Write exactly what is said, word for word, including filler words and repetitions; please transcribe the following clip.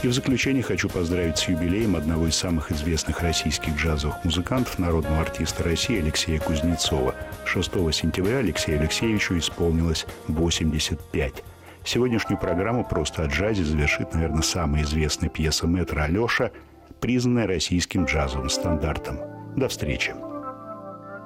И в заключение хочу поздравить с юбилеем одного из самых известных российских джазовых музыкантов, народного артиста России Алексея Кузнецова. шестого сентября Алексею Алексеевичу исполнилось восемьдесят пять. Сегодняшнюю программу «Просто о джазе» завершит, наверное, самая известная пьеса мэтра Алеша, признанная российским джазовым стандартом. До встречи.